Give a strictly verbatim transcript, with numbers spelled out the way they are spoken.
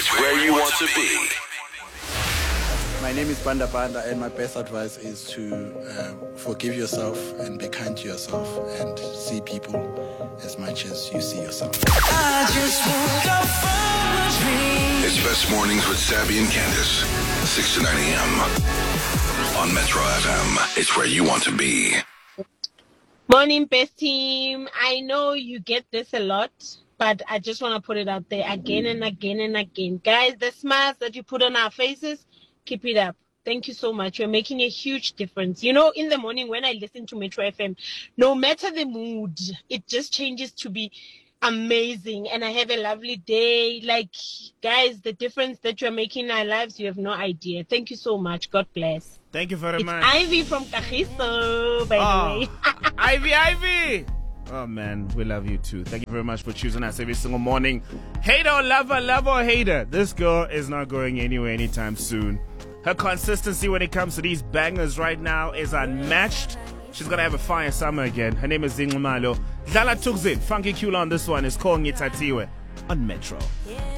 It's where you want to be. My name is Banda Banda, and my best advice is to uh, forgive yourself and be kind to yourself and see people as much as you see yourself. I just woke up from a dream. It's Best Mornings with Sabby and Candace, six to nine a.m. on Metro F M. It's where you want to be. Morning, Best Team. I know you get this a lot, but I just want to put it out there again and again and again. Guys, the smiles that you put on our faces, keep it up. Thank you so much. You're making a huge difference. You know, in the morning when I listen to Metro F M, no matter the mood, it just changes to be amazing. And I have a lovely day. Like, guys, the difference that you're making in our lives, you have no idea. Thank you so much. God bless. Thank you very it's much. Ivy from Kagiso, by oh, the way. Ivy, Ivy. Oh, man, we love you too. Thank you very much for choosing us every single morning. Hater or lover, lover or hater, this girl is not going anywhere anytime soon. Her consistency when it comes to these bangers right now is unmatched. She's going to have a fire summer again. Her name is Zinqumalo. Dlala Thukzin, Funky Q on this one is calling it Tatiwe on Metro. Yeah.